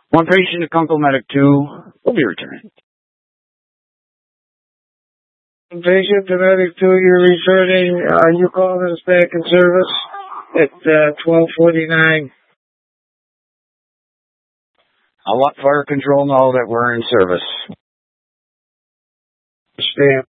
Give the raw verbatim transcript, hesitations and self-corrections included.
One patient to Kunkel Medic two will be returning. Patient to Medic two, you're returning. Are you calling us back in service at uh, twelve forty-nine? I'll let fire control know that we're in service. Stamp.